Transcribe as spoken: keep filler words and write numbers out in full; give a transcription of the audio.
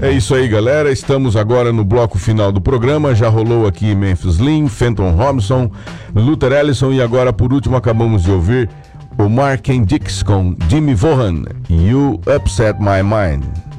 É isso aí, galera. Estamos agora no bloco final do programa. Já rolou aqui Memphis Slim, Fenton Robinson, Luther Allison e agora, por último, acabamos de ouvir o Mark and Dix com Jimmy Vaughan, You Upset My Mind.